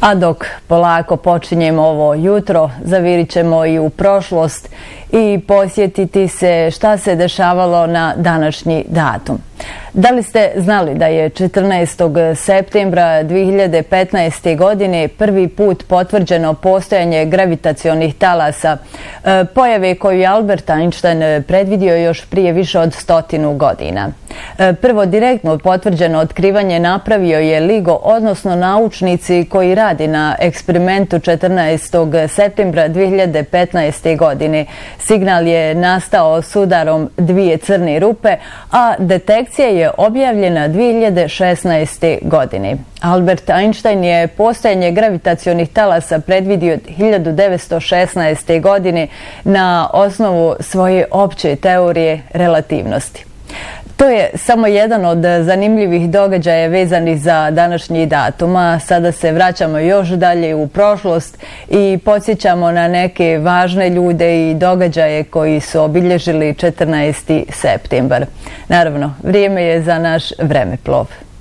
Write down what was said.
A dok polako počinjemo ovo jutro, zavirit ćemo i u prošlost i posjetiti se šta se dešavalo na današnji datum. Da li ste znali da je 14. septembra 2015. godine prvi put potvrđeno postojanje gravitacionih talasa, pojave koju je Albert Einstein predvidio još prije više od 100 godina? Prvo direktno potvrđeno otkrivanje napravio je LIGO, odnosno naučnici koji radi na eksperimentu 14. septembra 2015. godine. Signal je nastao s udarom dvije crne rupe, a detekcija je objavljena 2016. godine. Albert Einstein je postojanje gravitacionih talasa predvidio 1916. godine na osnovu svoje opće teorije relativnosti. To je samo jedan od zanimljivih događaja vezanih za današnji datum, a sada se vraćamo još dalje u prošlost i podsjećamo na neke važne ljude i događaje koji su obilježili 14. septembar. Naravno, vrijeme je za naš vremeplov.